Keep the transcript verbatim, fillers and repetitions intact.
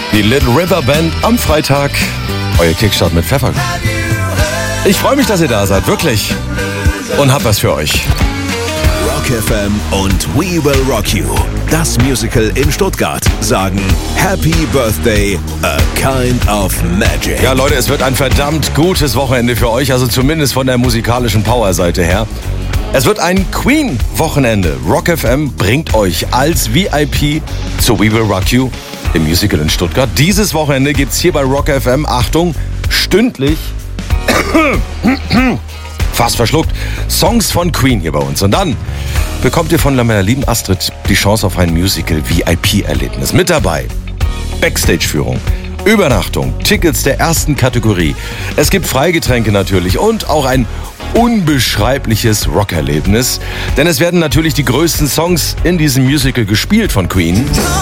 Die Little River Band am Freitag. Euer Kickstart mit Pfeffer. Ich freue mich, dass ihr da seid, wirklich. Und hab was für euch. Rock F M und We Will Rock You, das Musical in Stuttgart, sagen Happy Birthday, a kind of magic. Ja, Leute, es wird ein verdammt gutes Wochenende für euch, also zumindest von der musikalischen Power-Seite her. Es wird ein Queen-Wochenende. Rock F M bringt euch als V I P zu We Will Rock You, im Musical in Stuttgart. Dieses Wochenende gibt's hier bei Rock F M, Achtung, stündlich, fast verschluckt, Songs von Queen hier bei uns. Und dann bekommt ihr von meiner lieben Astrid die Chance auf ein Musical-V I P-Erlebnis. Mit dabei Backstage-Führung, Übernachtung, Tickets der ersten Kategorie. Es gibt Freigetränke natürlich und auch ein unbeschreibliches Rockerlebnis. Denn es werden natürlich die größten Songs in diesem Musical gespielt von Queen.